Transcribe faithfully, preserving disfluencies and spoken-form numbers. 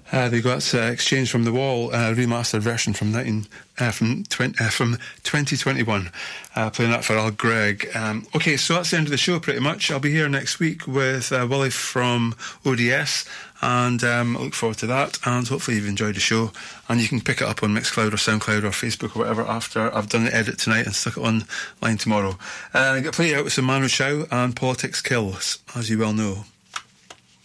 Uh, they got uh, Exchange from the Wall, uh, remastered version from nineteen uh, from twenty uh, from twenty twenty-one. Uh, playing that for Al Gregg. Um, okay, so that's the end of the show pretty much. I'll be here next week with uh, Willie from O D S, and um, I look forward to that. And hopefully you've enjoyed the show. And you can pick it up on Mixcloud or Soundcloud or Facebook or whatever after I've done the edit tonight and stuck it online tomorrow. Uh, I got to play you out with some Manu Chao and Politics Kills, as you well know.